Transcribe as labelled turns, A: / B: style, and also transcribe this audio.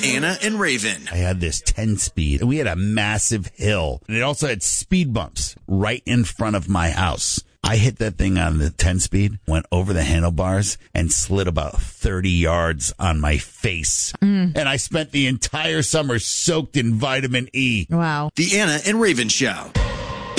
A: Anna and Raven.
B: I had this 10-speed, and we had a massive hill, and it also had speed bumps right in front of my house. I hit that thing on the 10-speed, went over the handlebars, and slid about 30 yards on my face. And I spent the entire summer soaked in vitamin E.
C: Wow.
A: The Anna and Raven Show.